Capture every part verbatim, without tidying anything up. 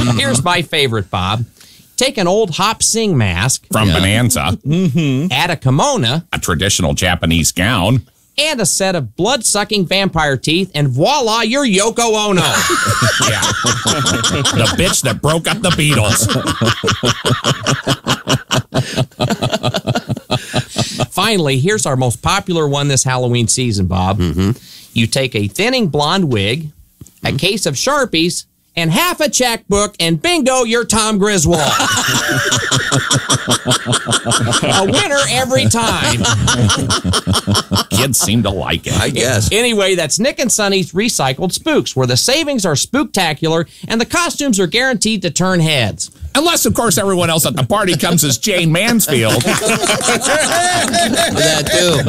Here's my favorite, Bob. Take an old Hop Sing mask. From yeah. Bonanza. Mm-hmm. Add a kimono. A traditional Japanese gown. And a set of blood-sucking vampire teeth, and voila, you're Yoko Ono. Yeah. The bitch that broke up the Beatles. Finally, here's our most popular one this Halloween season, Bob. Mm-hmm. You take a thinning blonde wig, a case of Sharpies, and half a checkbook, and bingo, you're Tom Griswold. A winner every time. Kids seem to like it. I guess. Anyway, that's Nick and Sonny's Recycled Spooks, where the savings are spooktacular and the costumes are guaranteed to turn heads. Unless, of course, everyone else at the party comes as Jane Mansfield. That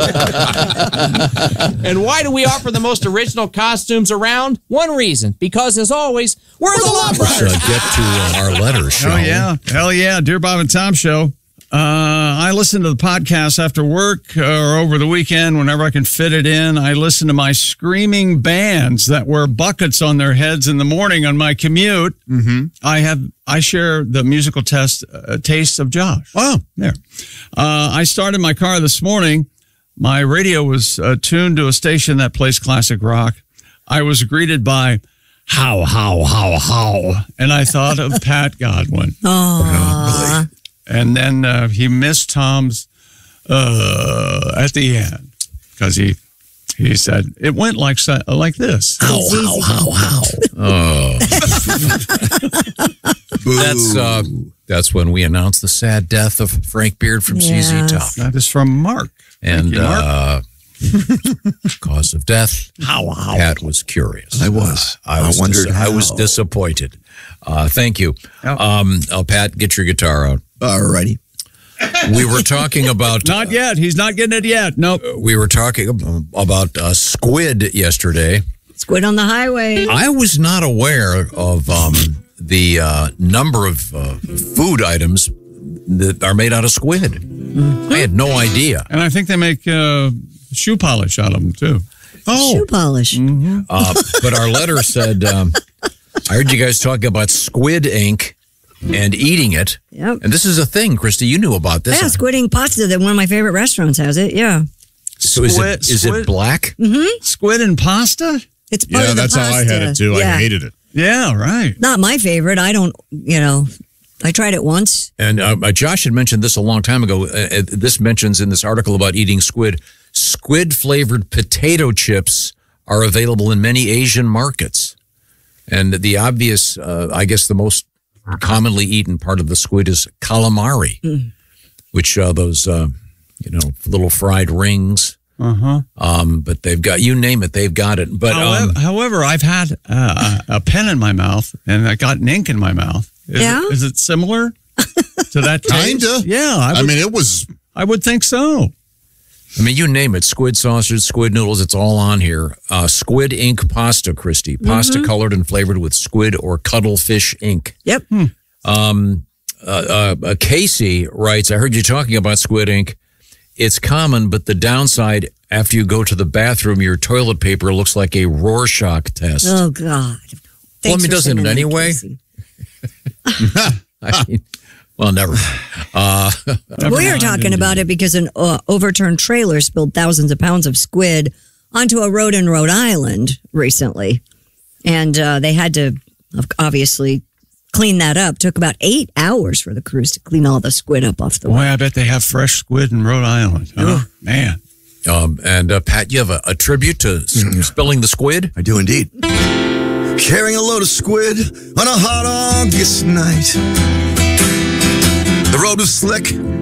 too. And why do we offer the most original costumes around? One reason. Because, as always, we're, we're the Love Brothers. Let's uh, get to uh, our letters, shall Oh, yeah. Hell yeah. Dear Bob and Tom Show. Uh, I listen to the podcast after work or over the weekend whenever I can fit it in. I listen to my screaming bands that wear buckets on their heads in the morning on my commute. Mm-hmm. I have I share the musical test uh, taste of Josh. Oh, there. Uh, I started my car this morning. My radio was uh, tuned to a station that plays classic rock. I was greeted by how, how, how, how. And I thought of Pat Godwin. Oh, And then uh, he missed Tom's uh, at the end because he he said it went like like this. How, how, how, how. Oh. That's uh, that's when we announced the sad death of Frank Beard from Yes. Z Z Top. That is from Mark. And you, Mark. uh, cause of death. How, how. Pat was curious. I was. Uh, I was. I wondered dis- I was how. disappointed. Uh, thank you. Yep. Um, oh, Pat, get your guitar out. All righty. We were talking about. Not yet. He's not getting it yet. Nope. We were talking about uh, squid yesterday. Squid on the highway. I was not aware of um, the uh, number of uh, food items that are made out of squid. Mm-hmm. I had no idea. And I think they make uh, shoe polish out of them, too. Oh. Shoe polish. Mm-hmm. Uh, but our letter said, um, I heard you guys talking about squid ink and eating it. Yep. And this is a thing, Christy. You knew about this. Yeah, squid ink pasta. That one of my favorite restaurants has it. Yeah. So is Squid- it is squid- it black? Mm-hmm. Squid and pasta? It's part Yeah, of the that's how I had it, pasta. too. Yeah. I hated it. Yeah, right. Not my favorite. I don't, you know, I tried it once. And uh, Josh had mentioned this a long time ago. Uh, this mentions in this article about eating squid, squid-flavored potato chips are available in many Asian markets. And the obvious, uh, I guess the most commonly eaten part of the squid is calamari, Mm. which are those, uh, you know, little fried rings. Uh-huh. Um, but they've got, you name it, they've got it. But However, um, however I've had uh, a pen in my mouth and I got an ink in my mouth. Is Yeah? It, is it similar to that taste? Kinda. Yeah. I, I, would, mean, it was. I would think so. I mean, you name it, squid sausage, squid noodles, it's all on here. Uh, squid ink pasta, Christy. Pasta Mm-hmm. colored and flavored with squid or cuttlefish ink. Yep. Um, uh, uh, Casey writes, I heard you talking about squid ink. It's common, but the downside, after you go to the bathroom, your toilet paper looks like a Rorschach test. Oh, God. Thanks well, I mean, for doesn't it sending that, anyway? Casey. I mean, well, never. Uh, We were talking about it because an uh, overturned trailer spilled thousands of pounds of squid onto a road in Rhode Island recently. And uh, they had to obviously clean that up. Took about eight hours for the crews to clean all the squid up off the Boy, way. I bet they have fresh squid in Rhode Island. Huh? Man. um, and uh, Pat, you have a, a tribute to s- spilling the squid? I do indeed. Carrying a load of squid on a hot August night. The road was slick,